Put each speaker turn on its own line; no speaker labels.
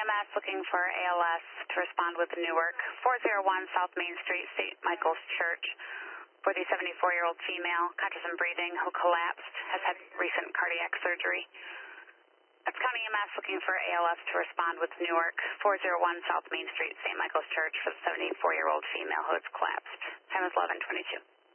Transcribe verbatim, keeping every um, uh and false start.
M S looking for A L S to respond with Newark, four oh one South Main Street, Saint Michael's Church, for the seventy-four-year-old female, conscious and breathing, who collapsed, has had recent cardiac surgery. Epps County E M S looking for A L S to respond with Newark, four oh one South Main Street, Saint Michael's Church, for the seventy-four-year-old female who has collapsed. Time is eleven twenty-two.